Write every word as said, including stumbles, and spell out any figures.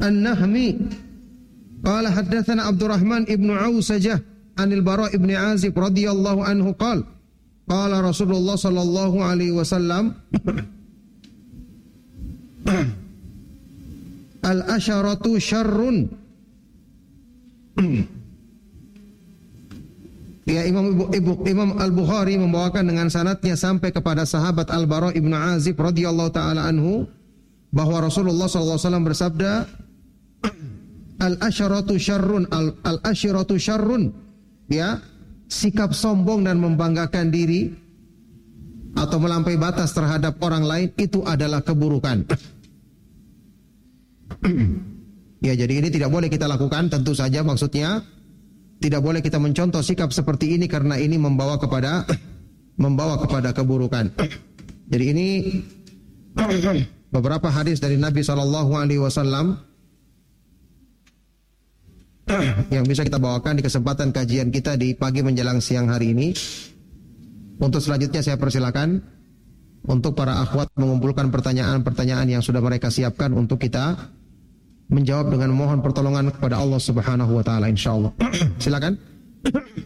An-Nahmi qala haddatsana Abdurrahman ibnu Ausajah anil Bara ibn Azib radhiyallahu anhu qala qala Rasulullah sallallahu alaihi wasallam al-asharatu syarrun. Ya, Imam Ibu, Ibu, Imam Al-Bukhari membawakan dengan sanadnya sampai kepada sahabat Al-Bara ibn Azib radhiyallahu taala anhu bahwa Rasulullah sallallahu alaihi wasallam bersabda, al-asharatu syarrun, al-ashiratu syarrun, ya, sikap sombong dan membanggakan diri atau melampaui batas terhadap orang lain itu adalah keburukan. Ya, jadi ini tidak boleh kita lakukan, tentu saja maksudnya tidak boleh kita mencontoh sikap seperti ini karena ini membawa kepada membawa kepada keburukan. Jadi ini beberapa hadis dari Nabi shallallahu alaihi wasallam yang bisa kita bawakan di kesempatan kajian kita di pagi menjelang siang hari ini. Untuk selanjutnya saya persilakan untuk para akhwat mengumpulkan pertanyaan-pertanyaan yang sudah mereka siapkan untuk kita menjawab dengan mohon pertolongan kepada Allah Subhanahu wa taala insyaallah. Silakan.